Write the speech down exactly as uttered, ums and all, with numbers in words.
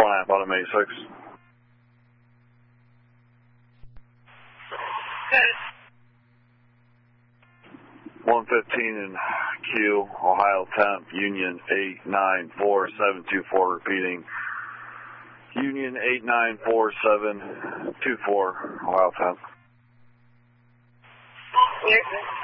four and a half, bottom eighty-six. Good. one fifteen in Q, Ohio temp, Union eight nine four seven two four, repeating. Union eight nine four seven two four, Ohio temp. Clear.